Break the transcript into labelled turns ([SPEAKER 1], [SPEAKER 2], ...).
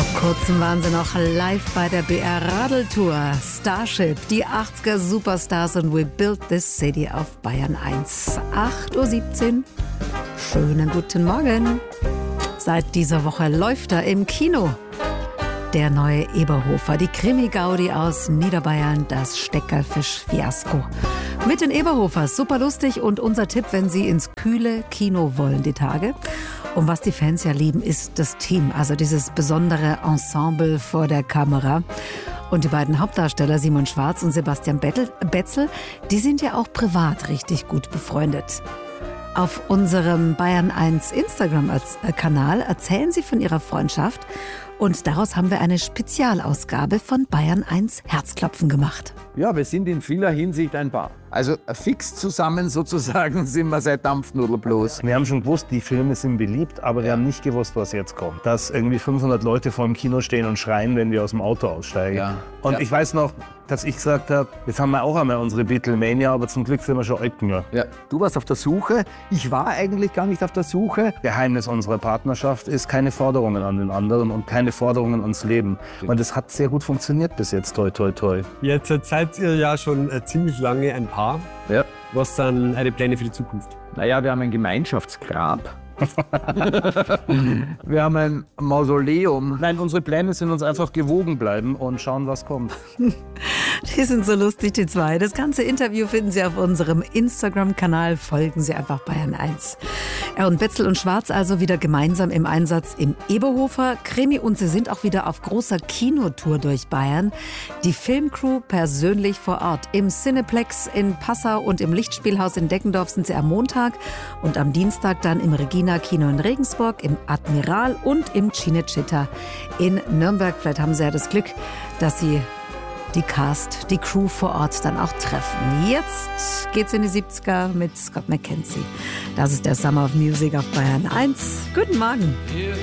[SPEAKER 1] Kurzem waren sie noch live bei der BR-Radeltour. Starship, die 80er Superstars und We Built This City auf Bayern 1. 8:17 Uhr. Schönen guten Morgen. Seit dieser Woche läuft er im Kino. Der neue Eberhofer, die Krimi-Gaudi aus Niederbayern, das Steckerfisch-Fiasko. Mit den Eberhofers, super lustig und unser Tipp, wenn Sie ins kühle Kino wollen die Tage. Und was die Fans ja lieben, ist das Team, also dieses besondere Ensemble vor der Kamera. Und die beiden Hauptdarsteller, Simon Schwarz und Sebastian Betzel, die sind ja auch privat richtig gut befreundet. Auf unserem Bayern 1 Instagram-Kanal erzählen sie von ihrer Freundschaft und daraus haben wir eine Spezialausgabe von Bayern 1 Herzklopfen gemacht.
[SPEAKER 2] Ja, wir sind in vieler Hinsicht ein Paar. Also fix zusammen sozusagen sind wir seit Dampfnudel bloß.
[SPEAKER 3] Wir haben schon gewusst, die Filme sind beliebt, aber wir haben nicht gewusst, was jetzt kommt. Dass irgendwie 500 Leute vor dem Kino stehen und schreien, wenn wir aus dem Auto aussteigen.
[SPEAKER 2] Ja.
[SPEAKER 3] Und ich weiß noch, dass ich gesagt habe, jetzt haben wir auch einmal unsere Beatlemania, aber zum Glück sind wir schon alt genug.
[SPEAKER 2] Ja. Du warst auf der Suche, ich war eigentlich gar nicht auf der Suche.
[SPEAKER 3] Geheimnis unserer Partnerschaft ist keine Forderungen an den anderen und keine Forderungen ans Leben. Und es hat sehr gut funktioniert bis jetzt, toi toi toi.
[SPEAKER 4] Jetzt seid ihr ja schon ziemlich lange ein Paar.
[SPEAKER 2] Ja.
[SPEAKER 4] Was sind eure Pläne für die Zukunft?
[SPEAKER 2] Naja, wir haben ein Gemeinschaftsgrab. Wir haben ein Mausoleum.
[SPEAKER 3] Nein, unsere Pläne sind uns einfach gewogen bleiben und schauen, was kommt.
[SPEAKER 1] Die sind so lustig, die zwei. Das ganze Interview finden Sie auf unserem Instagram-Kanal. Folgen Sie einfach Bayern 1. Ja, und Betzel und Schwarz also wieder gemeinsam im Einsatz im Eberhofer Krimi und sie sind auch wieder auf großer Kinotour durch Bayern. Die Filmcrew persönlich vor Ort. Im Cineplex in Passau und im Lichtspielhaus in Deckendorf sind sie am Montag und am Dienstag dann im Regina-Kino in Regensburg, im Admiral und im Cinecittà in Nürnberg. Vielleicht haben Sie ja das Glück, dass Sie die Crew vor Ort dann auch treffen. Jetzt geht's in die 70er mit Scott McKenzie. Das ist der Summer of Music auf Bayern 1. Guten Morgen.